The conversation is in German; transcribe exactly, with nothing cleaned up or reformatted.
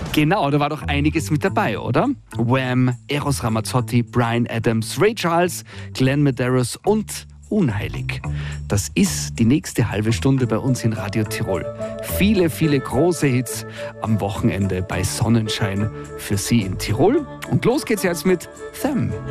Genau, da war doch einiges mit dabei, oder? Wham, Eros Ramazzotti, Bryan Adams, Ray Charles, Glenn Medeiros und Unheilig. Das ist die nächste halbe Stunde bei uns in Radio Tirol. Viele, viele große Hits am Wochenende bei Sonnenschein für Sie in Tirol. Und los geht's jetzt mit Them.